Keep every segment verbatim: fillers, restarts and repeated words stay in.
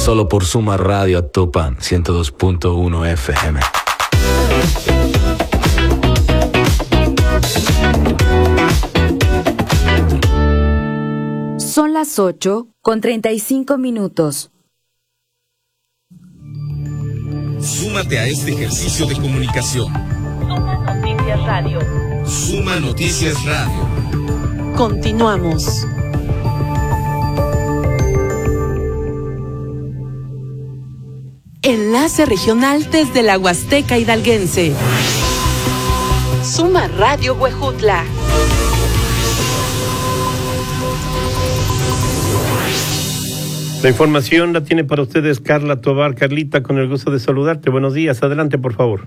Solo por Suma Radio Actopan ciento dos punto uno F M. Son las ocho con treinta y cinco minutos. Súmate a este ejercicio de comunicación. Suma Noticias Radio. Suma Noticias Radio. Continuamos. Enlace regional desde la Huasteca Hidalguense. Suma Radio Huejutla. La información la tiene para ustedes Carla Tobar. Carlita, con el gusto de saludarte. Buenos días. Adelante, por favor.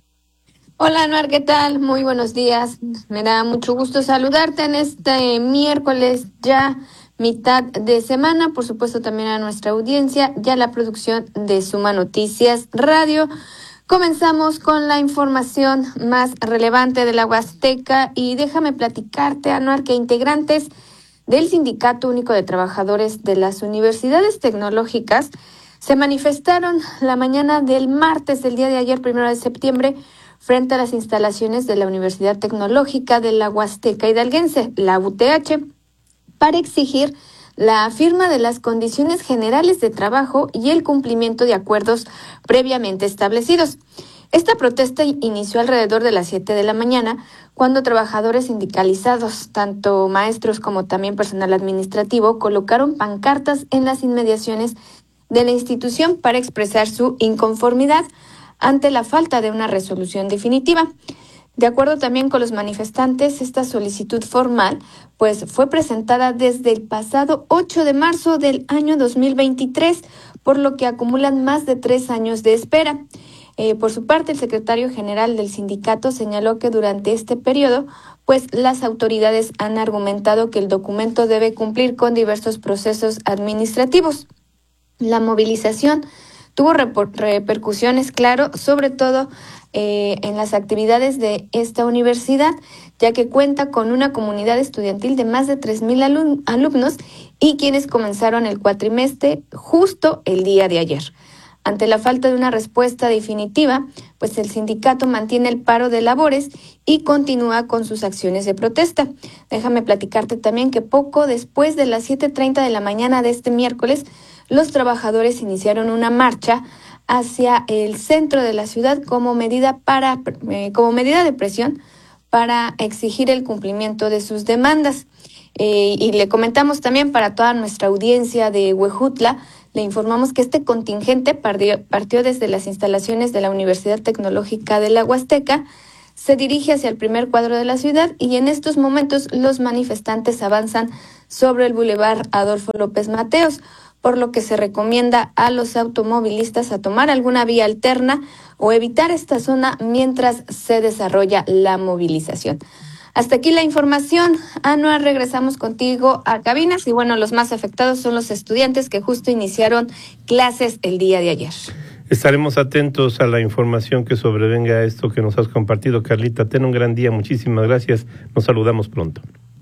Hola, Anuar, ¿qué tal? Muy buenos días. Me da mucho gusto saludarte en este miércoles, ya mitad de semana. Por supuesto, también a nuestra audiencia, ya la producción de Suma Noticias Radio. Comenzamos con la información más relevante de la Huasteca y déjame platicarte, Anuar, que integrantes del Sindicato Único de Trabajadores de las Universidades Tecnológicas se manifestaron la mañana del martes, del día de ayer, primero de septiembre, frente a las instalaciones de la Universidad Tecnológica de la Huasteca Hidalguense, la U T H, para exigir la firma de las condiciones generales de trabajo y el cumplimiento de acuerdos previamente establecidos. Esta protesta inició alrededor de las siete de la mañana, cuando trabajadores sindicalizados, tanto maestros como también personal administrativo, colocaron pancartas en las inmediaciones de la institución para expresar su inconformidad ante la falta de una resolución definitiva. De acuerdo también con los manifestantes, esta solicitud formal pues fue presentada desde el pasado ocho de marzo del año dos mil veintitrés, por lo que acumulan más de tres años de espera. Eh, por su parte, el secretario general del sindicato señaló que durante este periodo, pues las autoridades han argumentado que el documento debe cumplir con diversos procesos administrativos. La movilización tuvo repor- repercusiones, claro, sobre todo eh, en las actividades de esta universidad, ya que cuenta con una comunidad estudiantil de más de tres mil alum- alumnos y quienes comenzaron el cuatrimestre justo el día de ayer. Ante la falta de una respuesta definitiva, pues el sindicato mantiene el paro de labores y continúa con sus acciones de protesta. Déjame platicarte también que poco después de las siete treinta de la mañana de este miércoles, los trabajadores iniciaron una marcha hacia el centro de la ciudad como medida para eh, como medida de presión para exigir el cumplimiento de sus demandas. Eh, y le comentamos también para toda nuestra audiencia de Huejutla, le informamos que este contingente partió, partió desde las instalaciones de la Universidad Tecnológica de la Huasteca, se dirige hacia el primer cuadro de la ciudad y en estos momentos los manifestantes avanzan sobre el bulevar Adolfo López Mateos, por lo que se recomienda a los automovilistas a tomar alguna vía alterna o evitar esta zona mientras se desarrolla la movilización. Hasta aquí la información. Anuar, regresamos contigo a cabinas y bueno, los más afectados son los estudiantes que justo iniciaron clases el día de ayer. Estaremos atentos a la información que sobrevenga a esto que nos has compartido, Carlita. Ten un gran día, muchísimas gracias. Nos saludamos pronto.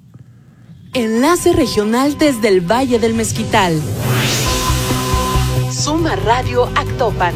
Enlace regional desde el Valle del Mezquital. Suma Radio Actopan.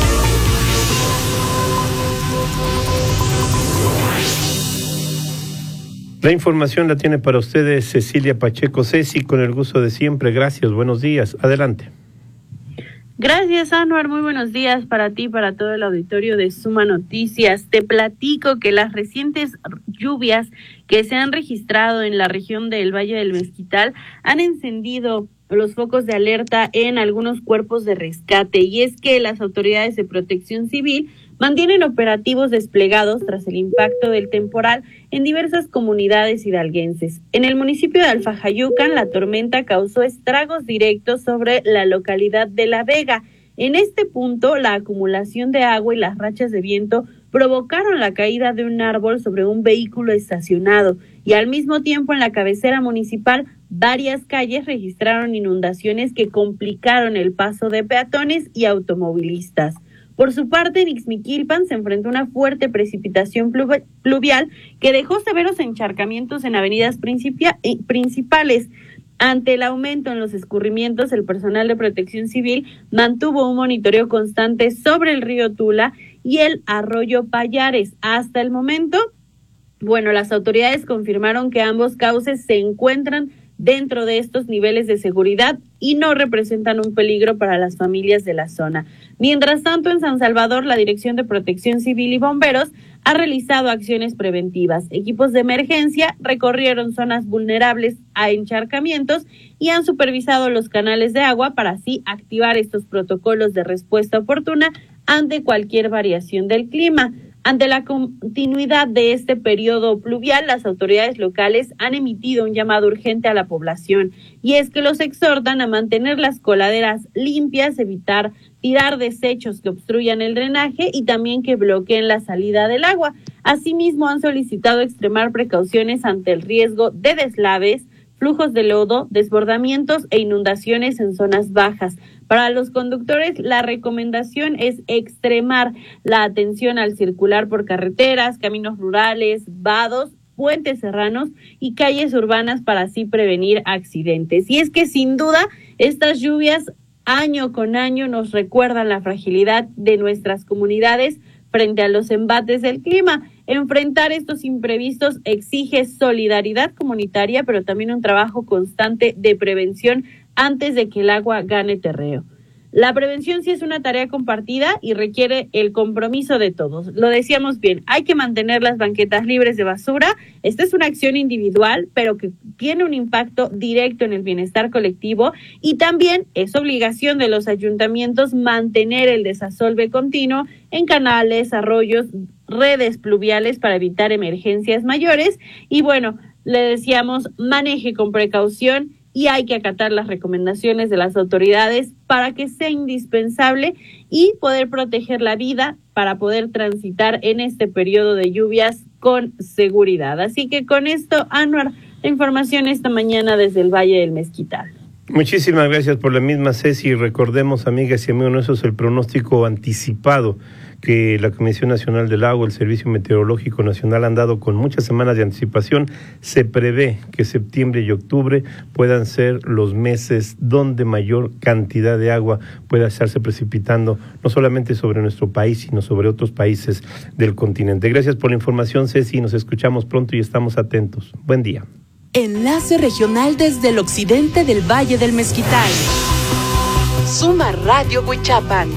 La información la tiene para ustedes Cecilia Pacheco. Ceci, con el gusto de siempre, gracias, buenos días, adelante. Gracias, Anuar, muy buenos días para ti, para todo el auditorio de Suma Noticias. Te platico que las recientes lluvias que se han registrado en la región del Valle del Mezquital han encendido los focos de alerta en algunos cuerpos de rescate, y es que las autoridades de protección civil mantienen operativos desplegados tras el impacto del temporal en diversas comunidades hidalguenses. En el municipio de Alfajayucan, la tormenta causó estragos directos sobre la localidad de La Vega. En este punto, la acumulación de agua y las rachas de viento provocaron la caída de un árbol sobre un vehículo estacionado, y al mismo tiempo en la cabecera municipal varias calles registraron inundaciones que complicaron el paso de peatones y automovilistas. Por su parte, en Ixmiquilpan se enfrentó una fuerte precipitación pluvial que dejó severos encharcamientos en avenidas principia- principales. Ante el aumento en los escurrimientos, el personal de Protección Civil mantuvo un monitoreo constante sobre el río Tula y el arroyo Payares. Hasta el momento, bueno, las autoridades confirmaron que ambos cauces se encuentran dentro de estos niveles de seguridad y no representan un peligro para las familias de la zona. Mientras tanto, en San Salvador, la Dirección de Protección Civil y Bomberos ha realizado acciones preventivas. Equipos de emergencia recorrieron zonas vulnerables a encharcamientos y han supervisado los canales de agua para así activar estos protocolos de respuesta oportuna ante cualquier variación del clima. Ante la continuidad de este periodo pluvial, las autoridades locales han emitido un llamado urgente a la población, y es que los exhortan a mantener las coladeras limpias, evitar tirar desechos que obstruyan el drenaje y también que bloqueen la salida del agua. Asimismo, han solicitado extremar precauciones ante el riesgo de deslaves, flujos de lodo, desbordamientos e inundaciones en zonas bajas. Para los conductores, la recomendación es extremar la atención al circular por carreteras, caminos rurales, vados, puentes serranos y calles urbanas para así prevenir accidentes. Y es que sin duda estas lluvias año con año nos recuerdan la fragilidad de nuestras comunidades frente a los embates del clima. Enfrentar estos imprevistos exige solidaridad comunitaria, pero también un trabajo constante de prevención antes de que el agua gane terreno. La prevención sí es una tarea compartida y requiere el compromiso de todos. Lo decíamos bien, hay que mantener las banquetas libres de basura. Esta es una acción individual, pero que tiene un impacto directo en el bienestar colectivo, y también es obligación de los ayuntamientos mantener el desasolve continuo en canales, arroyos, redes pluviales para evitar emergencias mayores. Y bueno, le decíamos, maneje con precaución y hay que acatar las recomendaciones de las autoridades para que sea indispensable y poder proteger la vida para poder transitar en este periodo de lluvias con seguridad. Así que con esto, Anuar, la información esta mañana desde el Valle del Mezquital. Muchísimas gracias por la misma, Ceci. Recordemos, amigas y amigos, eso es el pronóstico anticipado que la Comisión Nacional del Agua, el Servicio Meteorológico Nacional han dado con muchas semanas de anticipación. Se prevé que septiembre y octubre puedan ser los meses donde mayor cantidad de agua pueda estarse precipitando, no solamente sobre nuestro país, sino sobre otros países del continente. Gracias por la información, Ceci. Nos escuchamos pronto y estamos atentos. Buen día. Enlace regional desde el occidente del Valle del Mezquital. Suma Radio Huichapan.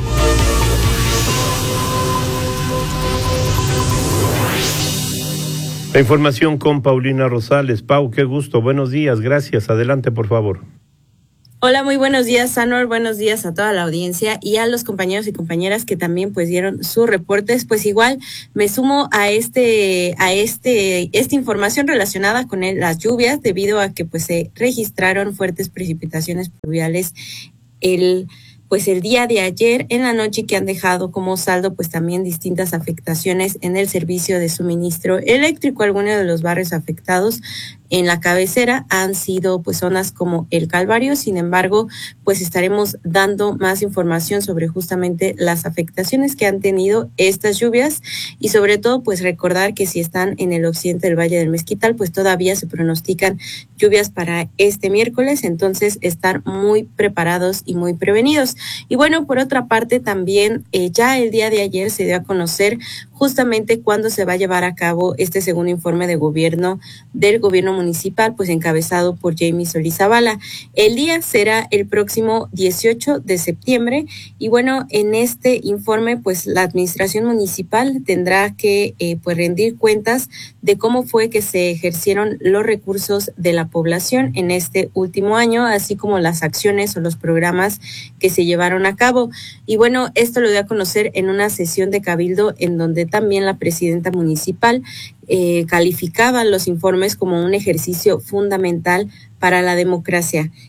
La información con Paulina Rosales. Pau, qué gusto. Buenos días. Gracias. Adelante, por favor. Hola, muy buenos días, Anor. Buenos días a toda la audiencia y a los compañeros y compañeras que también pues dieron sus reportes. Pues igual me sumo a este a este esta información relacionada con el, las lluvias, debido a que pues se registraron fuertes precipitaciones pluviales el pues el día de ayer en la noche, que han dejado como saldo pues también distintas afectaciones en el servicio de suministro eléctrico. Algunos de los barrios afectados en la cabecera han sido pues zonas como el Calvario. Sin embargo, pues estaremos dando más información sobre justamente las afectaciones que han tenido estas lluvias, y sobre todo pues recordar que si están en el occidente del Valle del Mezquital, pues todavía se pronostican lluvias para este miércoles, entonces estar muy preparados y muy prevenidos. Y bueno, por otra parte también eh, ya el día de ayer se dio a conocer justamente cuándo se va a llevar a cabo este segundo informe de gobierno del gobierno municipal, pues encabezado por Jamie Solís Zavala. El día será el próximo dieciocho de septiembre, y bueno, en este informe pues la administración municipal tendrá que eh, pues rendir cuentas de cómo fue que se ejercieron los recursos de la población en este último año, así como las acciones o los programas que se llevaron a cabo. Y bueno, esto lo dio a conocer en una sesión de cabildo en donde también la presidenta municipal eh, calificaba los informes como un ejercicio fundamental para la democracia.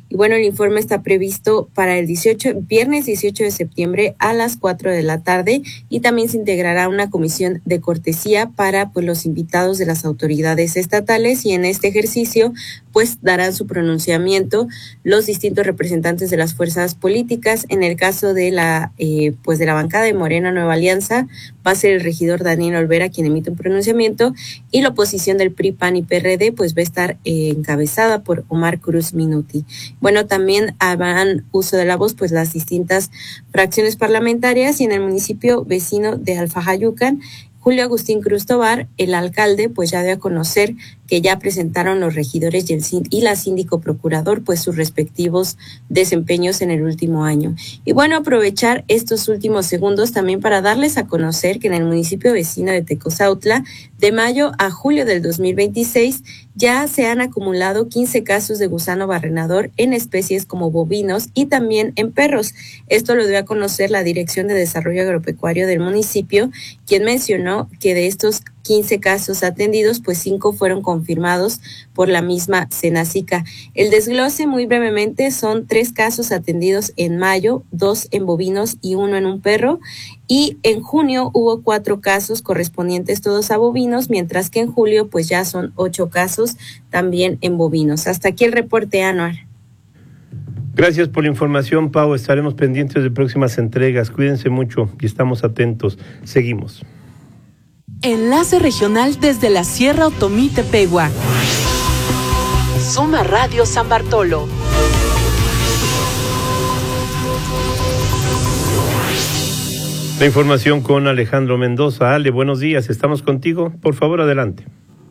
Y bueno, el informe está previsto para el dieciocho, viernes dieciocho de septiembre a las cuatro de la tarde, y también se integrará una comisión de cortesía para pues los invitados de las autoridades estatales, y en este ejercicio pues darán su pronunciamiento los distintos representantes de las fuerzas políticas. En el caso de la eh, pues de la bancada de Morena Nueva Alianza va a ser el regidor Daniel Olvera quien emite un pronunciamiento, y la oposición del P R I, P A N y P R D pues va a estar eh, encabezada por Omar Cruz Minuti. Bueno, también harán uso de la voz pues las distintas fracciones parlamentarias, y en el municipio vecino de Alfajayucan, Julio Agustín Cruz Tobar, el alcalde, pues ya dio a conocer que ya presentaron los regidores y, el, y la síndico procurador pues sus respectivos desempeños en el último año. Y bueno, aprovechar estos últimos segundos también para darles a conocer que en el municipio vecino de Tecozautla, de mayo a julio del dos mil veintiséis, ya se han acumulado quince casos de gusano barrenador en especies como bovinos y también en perros. Esto lo dio a conocer la Dirección de Desarrollo Agropecuario del municipio, quien mencionó que de estos quince casos atendidos, pues cinco fueron confirmados por la misma Senacica. El desglose, muy brevemente, son tres casos atendidos en mayo, dos en bovinos y uno en un perro, y en junio hubo cuatro casos correspondientes todos a bovinos, mientras que en julio pues ya son ocho casos también en bovinos. Hasta aquí el reporte, Anuar. Gracias por la información, Pau. Estaremos pendientes de próximas entregas. Cuídense mucho y estamos atentos. Seguimos. Enlace regional desde la Sierra Otomí Tepehua. Suma Radio San Bartolo. La información con Alejandro Mendoza. Ale, buenos días. Estamos contigo. Por favor, adelante.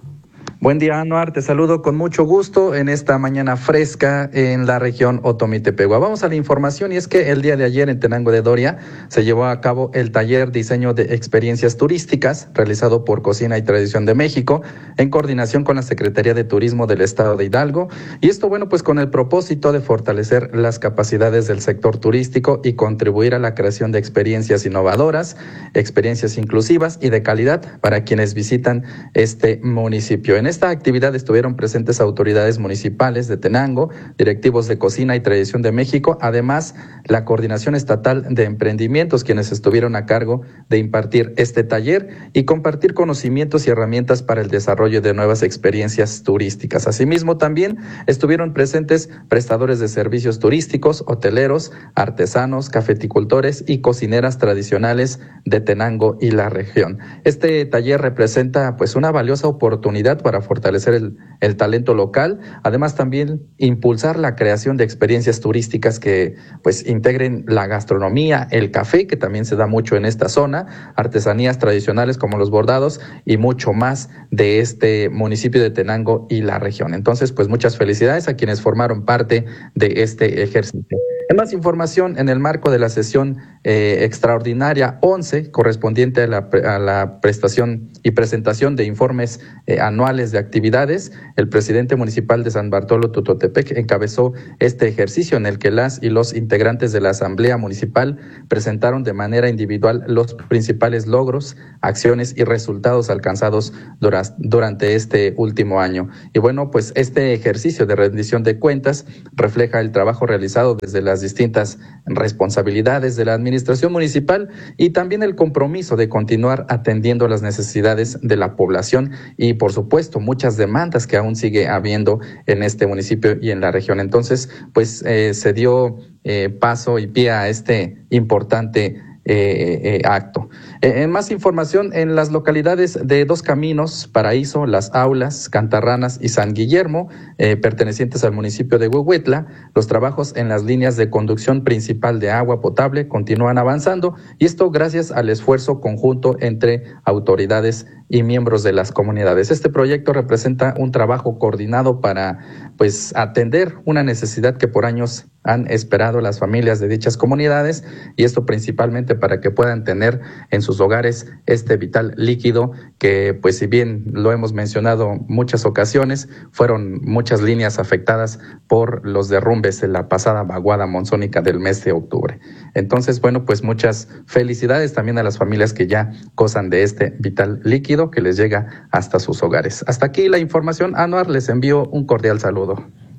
Buen día, Anuar, te saludo con mucho gusto en esta mañana fresca en la región Otomí Tepehua. Vamos a la información, y es que el día de ayer en Tenango de Doria se llevó a cabo el taller Diseño de Experiencias Turísticas realizado por Cocina y Tradición de México en coordinación con la Secretaría de Turismo del Estado de Hidalgo, y esto bueno pues con el propósito de fortalecer las capacidades del sector turístico y contribuir a la creación de experiencias innovadoras, experiencias inclusivas y de calidad para quienes visitan este municipio. En esta actividad estuvieron presentes autoridades municipales de Tenango, directivos de Cocina y Tradición de México, además la Coordinación Estatal de Emprendimientos, quienes estuvieron a cargo de impartir este taller y compartir conocimientos y herramientas para el desarrollo de nuevas experiencias turísticas. Asimismo, también estuvieron presentes prestadores de servicios turísticos, hoteleros, artesanos, cafeticultores y cocineras tradicionales de Tenango y la región. Este taller representa pues una valiosa oportunidad para fortalecer el, el talento local, además también impulsar la creación de experiencias turísticas que pues integren la gastronomía, el café, que también se da mucho en esta zona, artesanías tradicionales como los bordados y mucho más de este municipio de Tenango y la región. Entonces, pues muchas felicidades a quienes formaron parte de este ejercicio. En más información, en el marco de la sesión eh, extraordinaria once, correspondiente a la, a la prestación y presentación de informes eh, anuales de actividades, el presidente municipal de San Bartolo Tutotepec encabezó este ejercicio en el que las y los integrantes de la Asamblea Municipal presentaron de manera individual los principales logros, acciones y resultados alcanzados dura, durante este último año. Y bueno, pues este ejercicio de rendición de cuentas refleja el trabajo realizado desde las distintas responsabilidades de la administración municipal y también el compromiso de continuar atendiendo las necesidades de la población y, por supuesto, muchas demandas que aún sigue habiendo en este municipio y en la región. Entonces, pues eh, se dio eh, paso y pie a este importante Eh, eh, acto. Eh, en más información, en las localidades de Dos Caminos, Paraíso, Las Aulas, Cantarranas y San Guillermo, eh, pertenecientes al municipio de Huehuetla, los trabajos en las líneas de conducción principal de agua potable continúan avanzando, y esto gracias al esfuerzo conjunto entre autoridades y miembros de las comunidades. Este proyecto representa un trabajo coordinado para pues atender una necesidad que por años han esperado las familias de dichas comunidades, y esto principalmente para que puedan tener en sus hogares este vital líquido que, pues si bien lo hemos mencionado muchas ocasiones, fueron muchas líneas afectadas por los derrumbes en la pasada vaguada monzónica del mes de octubre. Entonces, bueno, pues muchas felicidades también a las familias que ya gozan de este vital líquido que les llega hasta sus hogares. Hasta aquí la información, Anuar, les envío un cordial saludo.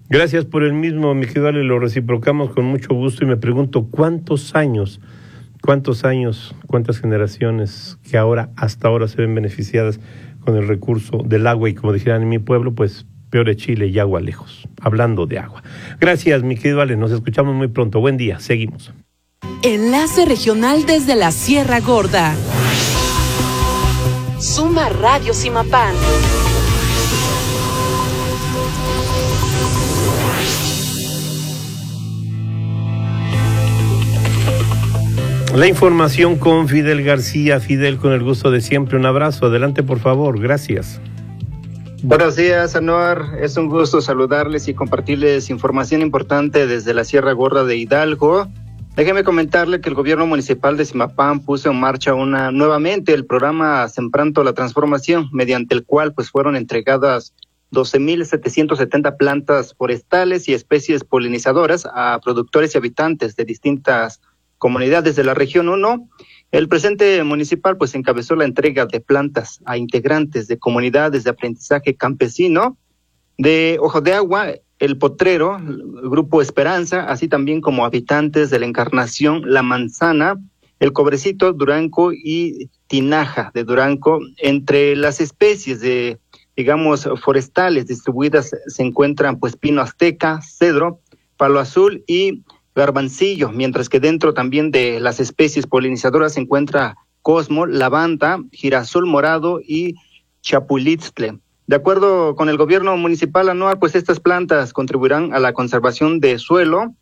Gracias por el mismo, mi querido Ale, lo reciprocamos con mucho gusto y me pregunto cuántos años, cuántos años, cuántas generaciones que ahora, hasta ahora se ven beneficiadas con el recurso del agua y como dijeran en mi pueblo, pues peor es Chile y agua lejos, hablando de agua. Gracias, mi querido Ale, nos escuchamos muy pronto. Buen día, seguimos. Enlace regional desde la Sierra Gorda. Suma Radio Simapán. La información con Fidel García. Fidel, con el gusto de siempre, un abrazo. Adelante, por favor. Gracias. Buenos días, Anuar. Es un gusto saludarles y compartirles información importante desde la Sierra Gorda de Hidalgo. Déjeme comentarle que el gobierno municipal de Simapán puso en marcha una nuevamente el programa Sembrando la Transformación, mediante el cual pues fueron entregadas doce mil setecientas setenta plantas forestales y especies polinizadoras a productores y habitantes de distintas comunidades de la región uno. El presidente municipal pues encabezó la entrega de plantas a integrantes de comunidades de aprendizaje campesino de Ojo de Agua, El Potrero, el Grupo Esperanza, así también como habitantes de la Encarnación, La Manzana, El Cobrecito, Durango y Tinaja de Durango. Entre las especies de, digamos, forestales distribuidas se encuentran pues pino azteca, cedro, palo azul y garbancillo, mientras que dentro también de las especies polinizadoras se encuentra cosmo, lavanda, girasol morado y chapulitzcle. De acuerdo con el gobierno municipal anual, pues estas plantas contribuirán a la conservación de suelo,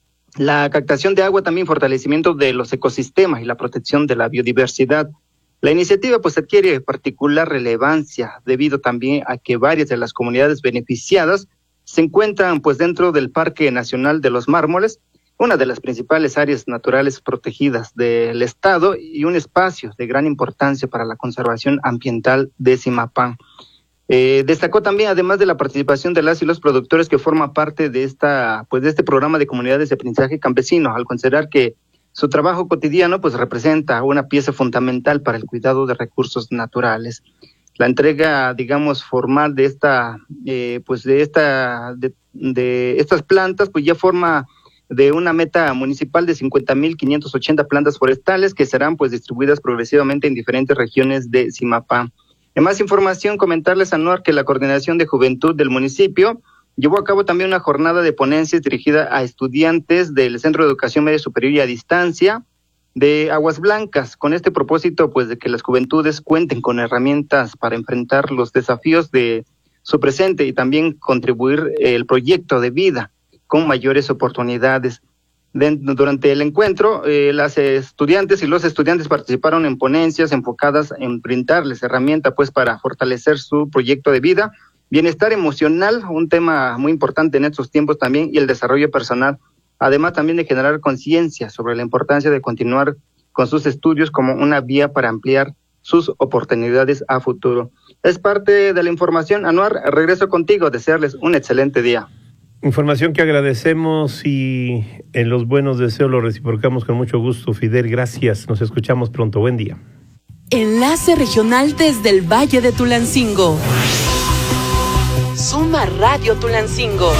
la captación de agua, también fortalecimiento de los ecosistemas y la protección de la biodiversidad. La iniciativa pues adquiere particular relevancia debido también a que varias de las comunidades beneficiadas se encuentran pues dentro del Parque Nacional de los Mármoles, una de las principales áreas naturales protegidas del estado y un espacio de gran importancia para la conservación ambiental de Simapán. Eh, destacó también, además de la participación de las y los productores que forman parte de esta, pues de este programa de comunidades de aprendizaje campesino, al considerar que su trabajo cotidiano pues representa una pieza fundamental para el cuidado de recursos naturales. La entrega, digamos, formal de esta, eh, pues de esta, de, de estas plantas, pues ya forma de una meta municipal de cincuenta mil quinientas ochenta plantas forestales que serán pues distribuidas progresivamente en diferentes regiones de Simapán. En más información, comentarles, Anuar, que la Coordinación de Juventud del municipio llevó a cabo también una jornada de ponencias dirigida a estudiantes del Centro de Educación Media Superior y a Distancia de Aguas Blancas, con este propósito pues de que las juventudes cuenten con herramientas para enfrentar los desafíos de su presente y también contribuir el proyecto de vida con mayores oportunidades. De, durante el encuentro, eh, las estudiantes y los estudiantes participaron en ponencias enfocadas en brindarles herramientas pues para fortalecer su proyecto de vida, bienestar emocional, un tema muy importante en estos tiempos también, y el desarrollo personal, además también de generar conciencia sobre la importancia de continuar con sus estudios como una vía para ampliar sus oportunidades a futuro. Es parte de la información. Anuar, regreso contigo, desearles un excelente día. Información que agradecemos y en los buenos deseos lo reciprocamos con mucho gusto. Fidel, gracias. Nos escuchamos pronto. Buen día. Enlace regional desde el Valle de Tulancingo. Suma Radio Tulancingo.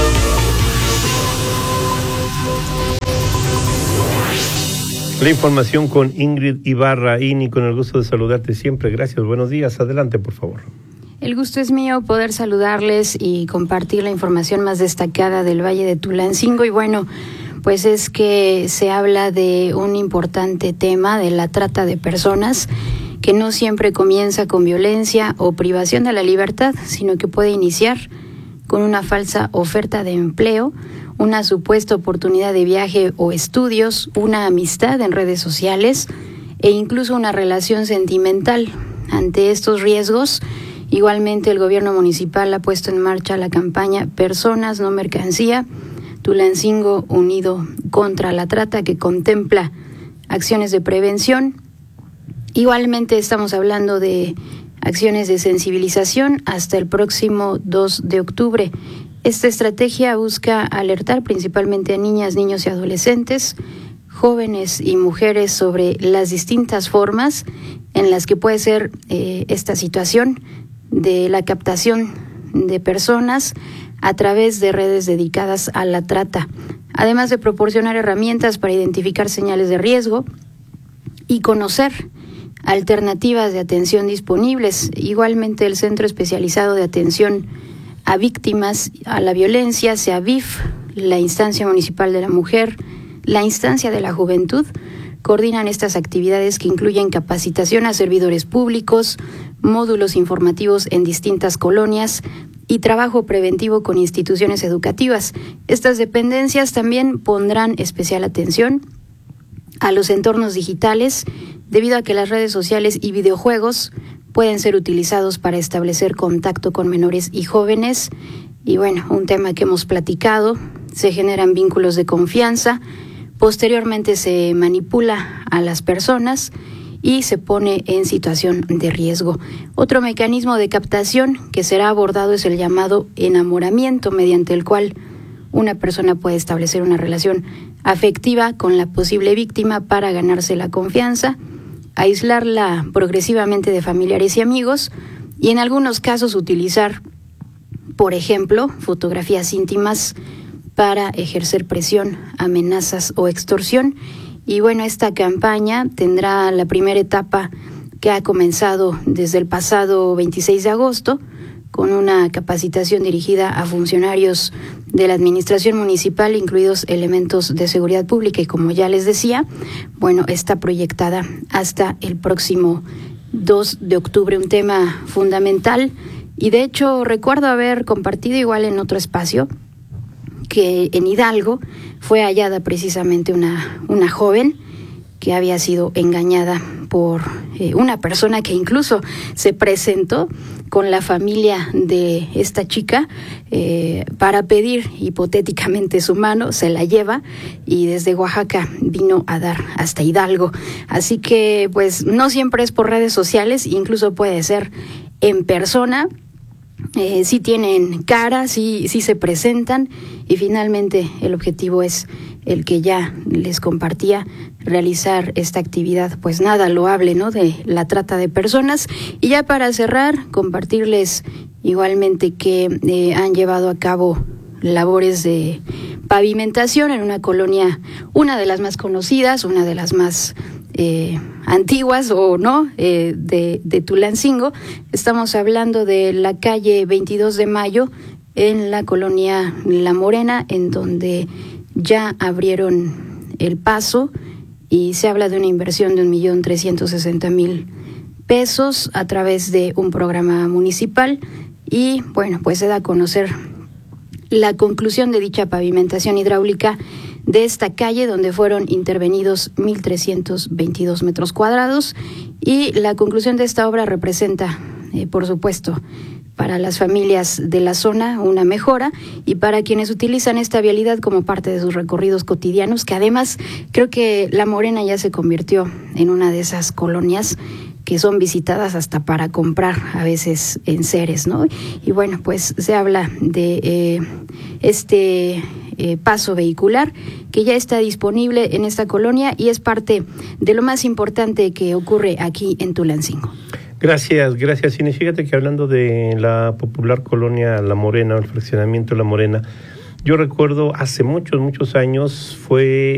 La información con Ingrid Ibarra. Ini, con el gusto de saludarte siempre. Gracias. Buenos días. Adelante, por favor. El gusto es mío poder saludarles y compartir la información más destacada del Valle de Tulancingo. Y bueno, pues es que se habla de un importante tema de la trata de personas, que no siempre comienza con violencia o privación de la libertad, sino que puede iniciar con una falsa oferta de empleo, una supuesta oportunidad de viaje o estudios, una amistad en redes sociales e incluso una relación sentimental. Ante estos riesgos, igualmente el gobierno municipal ha puesto en marcha la campaña Personas no Mercancía, Tulancingo Unido contra la Trata, que contempla acciones de prevención. Igualmente estamos hablando de acciones de sensibilización hasta el próximo dos de octubre. Esta estrategia busca alertar principalmente a niñas, niños y adolescentes, jóvenes y mujeres sobre las distintas formas en las que puede ser eh, esta situación de la captación de personas a través de redes dedicadas a la trata, además de proporcionar herramientas para identificar señales de riesgo y conocer alternativas de atención disponibles. Igualmente, el Centro Especializado de Atención a Víctimas a la Violencia, CEAVIF, la Instancia Municipal de la Mujer, la Instancia de la Juventud, coordinan estas actividades que incluyen capacitación a servidores públicos, módulos informativos en distintas colonias y trabajo preventivo con instituciones educativas. Estas dependencias también pondrán especial atención a los entornos digitales, debido a que las redes sociales y videojuegos pueden ser utilizados para establecer contacto con menores y jóvenes. Y bueno, un tema que hemos platicado, se generan vínculos de confianza, posteriormente se manipula a las personas y se pone en situación de riesgo. Otro mecanismo de captación que será abordado es el llamado enamoramiento, mediante el cual una persona puede establecer una relación afectiva con la posible víctima para ganarse la confianza, aislarla progresivamente de familiares y amigos y en algunos casos utilizar, por ejemplo, fotografías íntimas para ejercer presión, amenazas o extorsión. Y bueno, esta campaña tendrá la primera etapa que ha comenzado desde el pasado veintiséis de agosto, con una capacitación dirigida a funcionarios de la administración municipal, incluidos elementos de seguridad pública, y como ya les decía, bueno, está proyectada hasta el próximo dos de octubre, un tema fundamental. Y de hecho recuerdo haber compartido igual en otro espacio que en Hidalgo fue hallada precisamente una, una joven que había sido engañada por eh, una persona que incluso se presentó con la familia de esta chica eh, para pedir hipotéticamente su mano, se la lleva y desde Oaxaca vino a dar hasta Hidalgo. Así que pues no siempre es por redes sociales, incluso puede ser en persona. Eh, sí tienen cara, sí, sí se presentan y finalmente el objetivo es el que ya les compartía, realizar esta actividad pues nada loable, ¿no?, de la trata de personas. Y ya para cerrar, compartirles igualmente que eh, han llevado a cabo labores de pavimentación en una colonia, una de las más conocidas, una de las más eh, antiguas o no, eh, de, de Tulancingo. Estamos hablando de la calle veintidós de mayo en la colonia La Morena, en donde ya abrieron el paso y se habla de una inversión de un millón trescientos sesenta mil pesos a través de un programa municipal. Y bueno, pues se da a conocer la conclusión de dicha pavimentación hidráulica de esta calle, donde fueron intervenidos mil trescientos veintidós metros cuadrados, y la conclusión de esta obra representa, eh, por supuesto, para las familias de la zona una mejora, y para quienes utilizan esta vialidad como parte de sus recorridos cotidianos, que además creo que La Morena ya se convirtió en una de esas colonias que son visitadas hasta para comprar a veces enseres, ¿no? Y bueno, pues se habla de eh, este eh, paso vehicular que ya está disponible en esta colonia y es parte de lo más importante que ocurre aquí en Tulancingo. Gracias, gracias, Inés. Fíjate que hablando de la popular colonia La Morena, el fraccionamiento La Morena, yo recuerdo hace muchos, muchos años fue